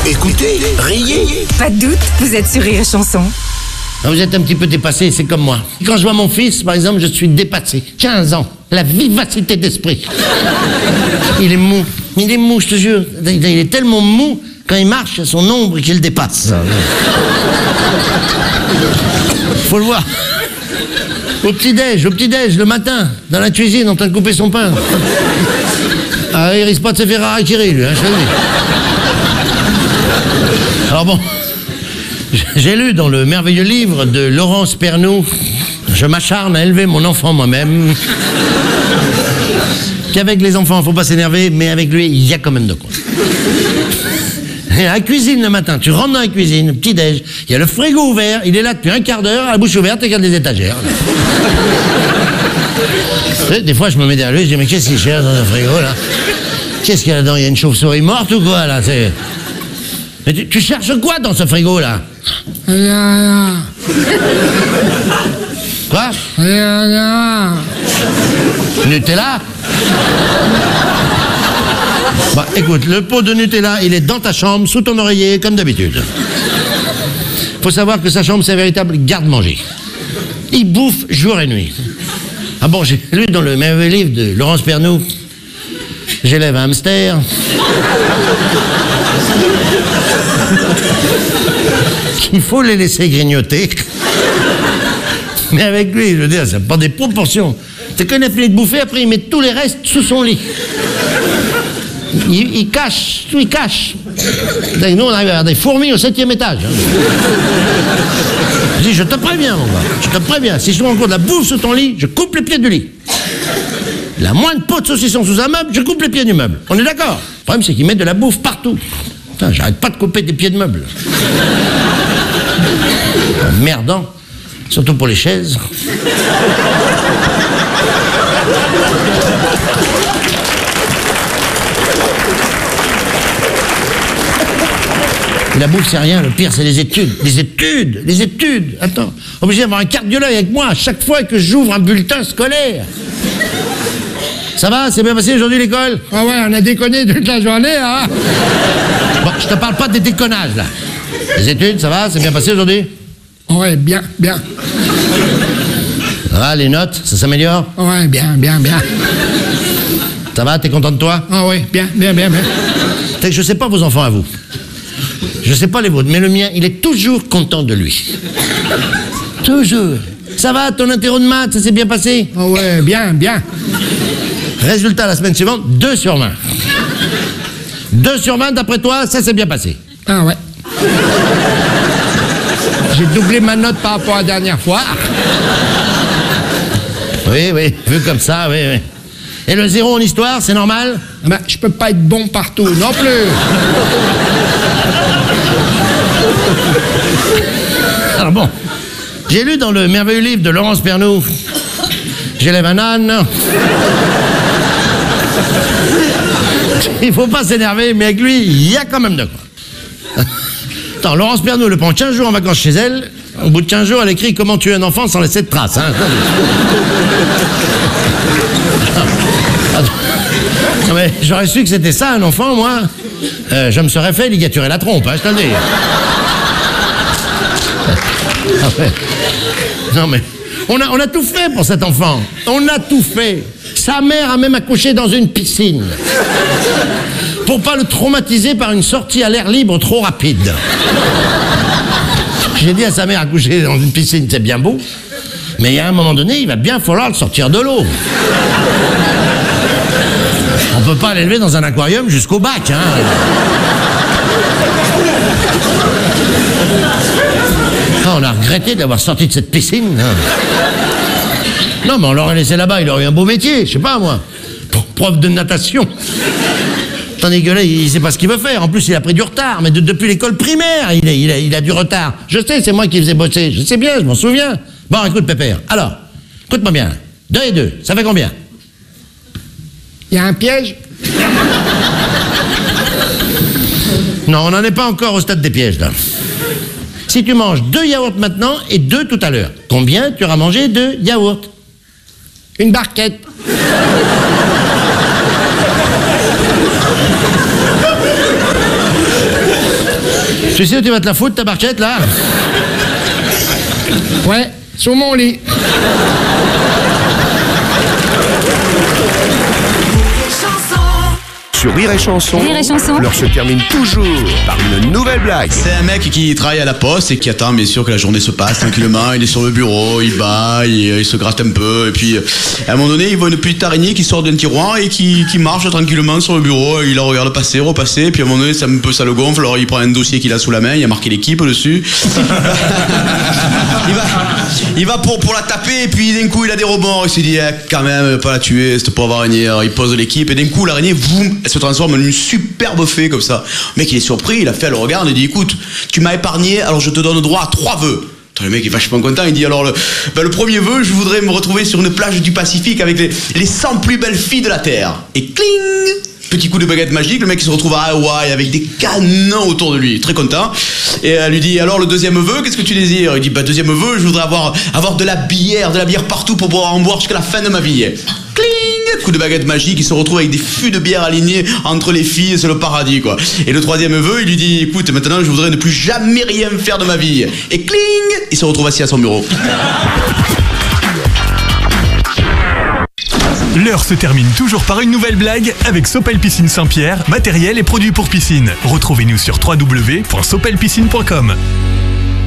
Écoutez, riez. Pas de doute, vous êtes sur Rire et Chanson. Vous êtes un petit peu dépassé, c'est comme moi. Quand je vois mon fils, par exemple, je suis dépassé. 15 ans, la vivacité d'esprit. Il est mou, je te jure. Il est tellement mou, quand il marche, il y a son ombre qui le dépasse. Faut le voir. Au petit-déj, le matin, dans la cuisine, en train de couper son pain. Ah, il risque pas de se faire harakiri, lui, hein, je te le dis. Alors bon, j'ai lu dans le merveilleux livre de Laurence Pernou, je m'acharne à élever mon enfant moi-même, qu'avec les enfants, faut pas s'énerver, mais avec lui, il y a quand même de quoi. Et à la cuisine le matin, tu rentres dans la cuisine, petit-déj, il y a le frigo ouvert, il est là depuis un quart d'heure, à la bouche ouverte, il regarde les étagères. Des fois, je me mets derrière lui, je dis, mais qu'est-ce qu'il cherche dans le frigo, là? Qu'est-ce qu'il y a là-dedans? Il y a une chauve-souris morte ou quoi, là? Mais tu cherches quoi dans ce frigo, là? Rien. Quoi? Rien. Nutella? Bah, écoute, le pot de Nutella, il est dans ta chambre, sous ton oreiller, comme d'habitude. Faut savoir que sa chambre, c'est un véritable garde-manger. Il bouffe jour et nuit. Ah bon, j'ai lu dans le merveilleux livre de Laurence Pernou, j'élève un hamster. Il faut les laisser grignoter. Mais avec lui, je veux dire, ça prend des proportions. C'est qu'on a fini de bouffer, après il met tous les restes sous son lit. Il cache, tout il cache. Nous, on arrive à avoir des fourmis au 7e étage. Je dis, je te préviens, mon gars, je te préviens. Si je trouve encore de la bouffe sous ton lit, je coupe les pieds du lit. La moindre pot de saucisson sous un meuble, je coupe les pieds du meuble. On est d'accord? Le problème, c'est qu'ils mettent de la bouffe partout. Putain, j'arrête pas de couper des pieds de meuble. Merdant, surtout pour les chaises. La bouffe, c'est rien. Le pire, c'est les études. Les études. Attends, obligé d'avoir un cardiologue avec moi à chaque fois que j'ouvre un bulletin scolaire. Ça va? C'est bien passé aujourd'hui l'école? Ah ouais, on a déconné toute la journée, hein? Bon, je te parle pas des déconnages, là. Les études, ça va? C'est bien passé aujourd'hui? Ouais, bien. Ça va, les notes, ça s'améliore? Ouais, bien. Ça va, t'es content de toi? Ah ouais, bien. Je sais pas vos enfants à vous. Je sais pas les vôtres, mais le mien, il est toujours content de lui. Toujours. Ça va, ton interro de maths, ça s'est bien passé? Ah ouais, bien. Résultat, la semaine suivante, 2 sur 20. 2 sur 20, d'après toi, ça s'est bien passé? Ah ouais. J'ai doublé ma note par rapport à la dernière fois. Oui, vu comme ça, oui. Et le 0 en histoire, c'est normal? Ben, je peux pas être bon partout, non plus. Alors bon, j'ai lu dans le merveilleux livre de Laurence Pernou, j'élève un âne. Il faut pas s'énerver, mais avec lui, il y a quand même de quoi. Attends, Laurence Pernou le prend 15 jours en vacances chez elle. Au bout de 15 jours, elle écrit « Comment tuer un enfant sans laisser de traces ». Hein. Non, mais j'aurais su que c'était ça, un enfant, moi. Je me serais fait ligaturer la trompe, hein, je te le dis. Ah ouais. Non, mais on a tout fait pour cet enfant. On a tout fait. Sa mère a même accouché dans une piscine. Pour pas le traumatiser par une sortie à l'air libre trop rapide. J'ai dit à sa mère, accoucher dans une piscine, c'est bien beau. Mais à un moment donné, il va bien falloir le sortir de l'eau. On peut pas l'élever dans un aquarium jusqu'au bac, hein. Ah, on a regretté de l'avoir sorti de cette piscine. Hein. Non, mais on l'aurait laissé là-bas, il aurait eu un beau métier, je sais pas moi. Prof de natation. Tandis que là, il sait pas ce qu'il veut faire. En plus, il a pris du retard, mais depuis l'école primaire, il a du retard. Je sais, c'est moi qui faisais bosser. Je sais bien, je m'en souviens. Bon, écoute, Pépère. Alors, écoute-moi bien. 2 et 2, ça fait combien? Il y a un piège? Non, on n'en est pas encore au stade des pièges, là. Si tu manges 2 yaourts maintenant et 2 tout à l'heure, combien tu auras mangé de yaourts? Une barquette. Tu sais où tu vas te la foutre, ta barquette, là? Ouais, sur mon lit. Sur Rire et Chanson, Rire et Chanson. l'heure se termine toujours par une nouvelle blague. C'est un mec qui travaille à la poste et qui attend bien sûr que la journée se passe tranquillement. Il est sur le bureau, il bat, il se gratte un peu. Et puis à un moment donné, il voit une petite araignée qui sort d'un tiroir et qui marche tranquillement sur le bureau. Il la regarde passer, repasser. Et puis à un moment donné, ça le gonfle. Alors il prend un dossier qu'il a sous la main, il y a marqué l'équipe dessus. Il va pour la taper et puis d'un coup il a des rebonds. Il se dit quand même pas la tuer cette pauvre araignée. Alors il pose l'équipe et d'un coup l'araignée elle se transforme en une superbe fée comme ça. Le mec il est surpris, il a fait, elle le regarde et dit écoute, tu m'as épargné, alors je te donne droit à 3 vœux. Le mec est vachement content, il dit alors le premier vœu, je voudrais me retrouver sur une plage du Pacifique avec les 100 plus belles filles de la Terre. Et cling, petit coup de baguette magique, le mec il se retrouve à Hawaï avec des canons autour de lui, très content. Et elle lui dit alors le deuxième vœu, qu'est-ce que tu désires? Il dit deuxième vœu, je voudrais avoir de la bière partout pour pouvoir en boire jusqu'à la fin de ma vie. Cling, coup de baguette magique, il se retrouve avec des fûts de bière alignés entre les filles, c'est le paradis quoi. Et le troisième vœu, il lui dit écoute, maintenant je voudrais ne plus jamais rien faire de ma vie. Et cling, il se retrouve assis à son bureau. L'heure se termine toujours par une nouvelle blague avec Sopel Piscine Saint-Pierre, matériel et produits pour piscine. Retrouvez-nous sur www.sopelpiscine.com.